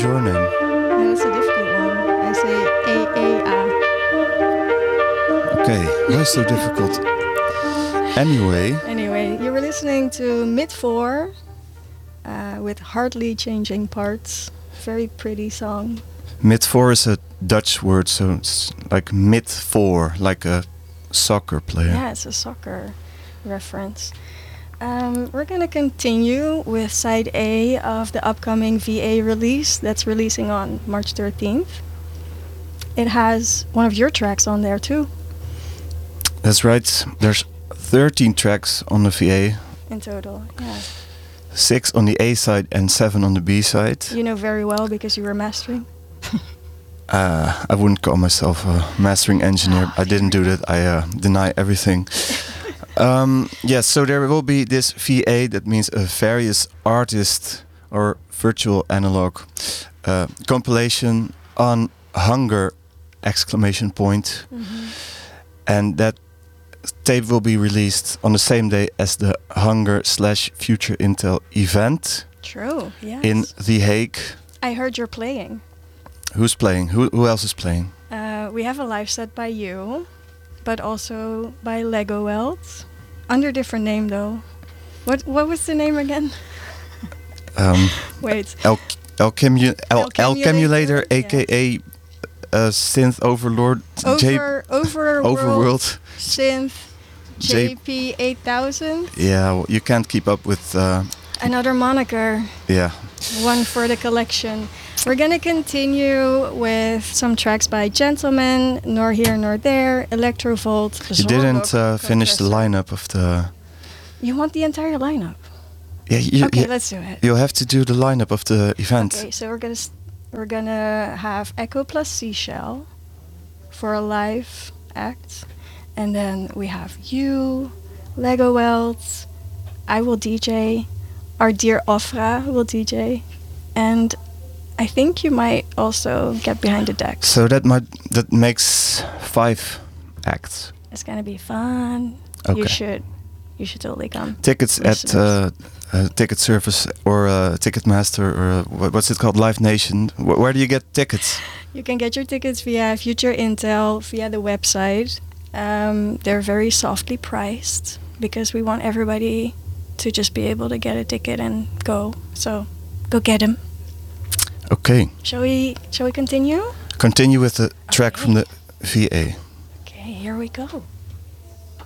your name? Yeah, that's a difficult one. I say A-A-A. Okay, why so difficult? Anyway, you were listening to Mid-4 with Hardly Changing Parts. Very pretty song. Mid-4 is a Dutch word, so it's like mid-4, like a soccer player. Yeah, it's a soccer reference. We're going to continue with side A of the upcoming VA release that's releasing on March 13th. It has one of your tracks on there too. That's right. There's 13 tracks on the VA. In total, yeah. 6 on the A side and 7 on the B side. You know very well because you were mastering. I wouldn't call myself a mastering engineer. I didn't do that. I deny everything. Yes, so there will be this VA, that means a various artist or virtual analog compilation on Hunger ! And that tape will be released on the same day as the Hunger/Future Intel event. True, yes. In The Hague. I heard you're playing. Who's playing? Who else is playing? We have a live set by you, but also by Lego Welt. Under different name though. What was the name again? Wait. Alchemulator, aka Synth Overlord. Overworld. Synth. JP8000. Yeah, well, you can't keep up with... Another moniker. Yeah. One for the collection. We're gonna continue with some tracks by Gentleman, Nor Here Nor There, Electrovolt. You didn't finish the lineup of the... You want the entire lineup? Yeah. Okay, let's do it. You have to do the lineup of the event. Okay, so we're gonna have Echo plus Seashell for a live act, and then we have you, Lego Welt. I will DJ. Our dear Ofra will DJ, and I think you might also get behind the deck. So that makes 5 acts. It's gonna be fun. Okay. You should totally come. Tickets Listeners. at Ticket Service or Ticketmaster or what's it called? Live Nation. Where do you get tickets? You can get your tickets via Future Intel, via the website. They're very softly priced because we want everybody to just be able to get a ticket and go. So go get them. Okay. Shall we continue? Continue with the track from the VA. Okay, here we go.